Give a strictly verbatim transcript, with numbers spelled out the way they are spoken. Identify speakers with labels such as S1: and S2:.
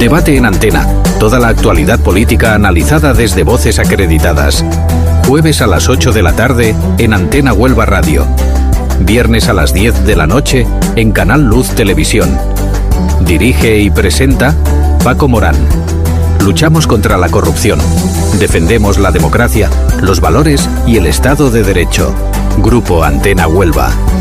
S1: Debate en Antena. Toda la actualidad política analizada desde voces acreditadas. Jueves a las ocho de la tarde en Antena Huelva Radio. Viernes a las diez de la noche en Canal Luz Televisión. Dirige y presenta Paco Morán. Luchamos contra la corrupción. Defendemos la democracia, los valores y el Estado de Derecho. Grupo Antena Huelva.